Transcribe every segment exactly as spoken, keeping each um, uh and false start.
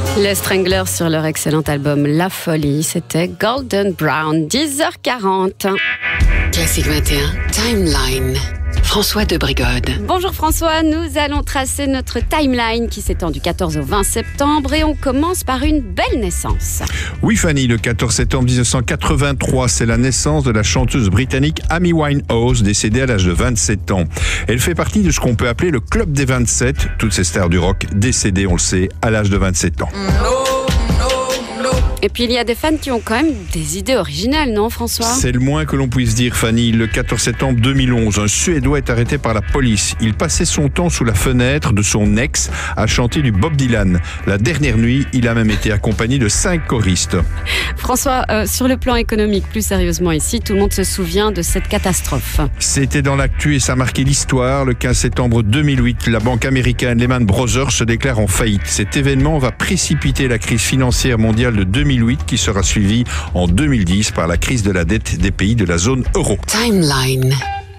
Les Stranglers sur leur excellent album La Folie, c'était Golden Brown, dix heures quarante. Classique vingt et un, Timeline. François de Brigode. Bonjour François, nous allons tracer notre timeline qui s'étend du quatorze au vingt septembre et on commence par une belle naissance. Oui Fanny, le quatorze septembre dix-neuf cent quatre-vingt-trois, c'est la naissance de la chanteuse britannique Amy Winehouse, décédée à l'âge de vingt-sept ans. Elle fait partie de ce qu'on peut appeler le club des vingt-sept, toutes ces stars du rock décédées, on le sait, à l'âge de vingt-sept ans. Et puis il y a des fans qui ont quand même des idées originales, non François ? C'est le moins que l'on puisse dire Fanny. Le quatorze septembre deux mille onze, un Suédois est arrêté par la police. Il passait son temps sous la fenêtre de son ex à chanter du Bob Dylan. La dernière nuit, il a même été accompagné de cinq choristes. François, euh, sur le plan économique, plus sérieusement ici, tout le monde se souvient de cette catastrophe. C'était dans l'actu et ça a marqué l'histoire. Le quinze septembre deux mille huit, la banque américaine Lehman Brothers se déclare en faillite. Cet événement va précipiter la crise financière mondiale de deux mille huit qui sera suivie en deux mille dix par la crise de la dette des pays de la zone euro. Timeline.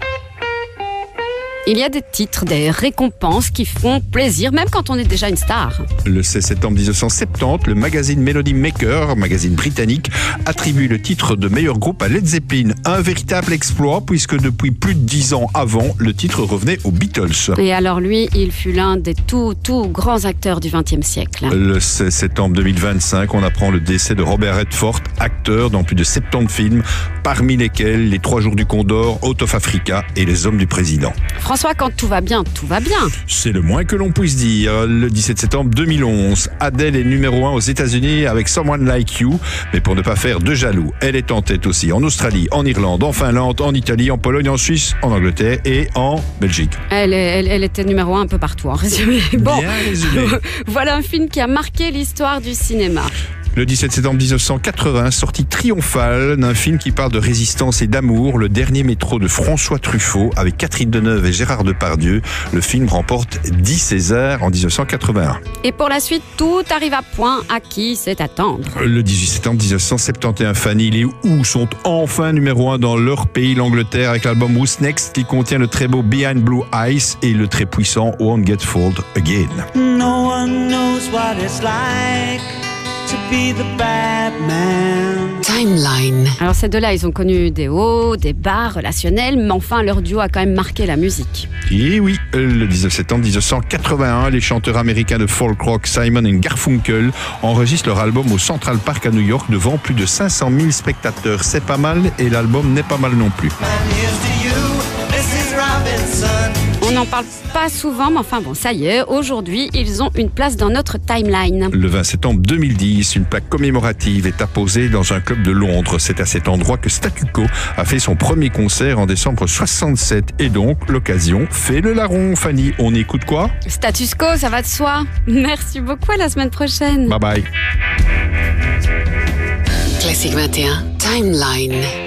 Il y a des titres, des récompenses qui font plaisir, même quand on est déjà une star. Le seize septembre dix-neuf cent soixante-dix, le magazine Melody Maker, magazine britannique, attribue le titre de meilleur groupe à Led Zeppelin. Un véritable exploit puisque depuis plus de dix ans avant, le titre revenait aux Beatles. Et alors lui, il fut l'un des tout, tout grands acteurs du vingtième siècle. Le seize septembre deux mille vingt-cinq, on apprend le décès de Robert Redford, acteur dans plus de soixante-dix films, parmi lesquels Les Trois Jours du Condor, Out of Africa et Les Hommes du Président. François, quand tout va bien, tout va bien. C'est le moins que l'on puisse dire. Le dix-sept septembre deux mille onze, Adele est numéro un aux États-Unis avec Someone Like You. Mais pour ne pas faire de jaloux, elle est en tête aussi en Australie, en Irlande, en Finlande, en Italie, en Pologne, en Suisse, en Angleterre et en Belgique. Elle, elle, elle était numéro un un peu partout, en résumé. Bon, bien résumé. Voilà un film qui a marqué l'histoire du cinéma. Le dix-sept septembre dix-neuf cent quatre-vingts, sortie triomphale d'un film qui parle de résistance et d'amour, Le Dernier Métro de François Truffaut, avec Catherine Deneuve et Gérard Depardieu. Le film remporte dix Césars en dix-neuf cent quatre-vingt-un. Et pour la suite, tout arrive à point. À qui c'est attendre ? Le dix-huit septembre dix-neuf cent soixante-onze, Fanny, les Who sont enfin numéro un dans leur pays, l'Angleterre, avec l'album Who's Next, qui contient le très beau Behind Blue Eyes et le très puissant Won't Get Fooled Again. No one knows what it's like to be the bad man. Timeline. Alors ces deux-là, ils ont connu des hauts, des bas relationnels, mais enfin leur duo a quand même marqué la musique. Et oui, le dix-neuf septembre dix-neuf cent quatre-vingt-un, les chanteurs américains de folk rock Simon et Garfunkel enregistrent leur album au Central Park à New York devant plus de cinq cent mille spectateurs. C'est pas mal et l'album n'est pas mal non plus. On n'en parle pas souvent, mais enfin bon, ça y est, aujourd'hui, ils ont une place dans notre timeline. Le vingt septembre deux mille dix, une plaque commémorative est apposée dans un club de Londres. C'est à cet endroit que Statu Quo a fait son premier concert en décembre soixante-sept. Et donc, l'occasion fait le larron. Fanny, on écoute quoi ? Status quo, ça va de soi. Merci beaucoup, à la semaine prochaine. Bye bye. Classique vingt et un, Timeline.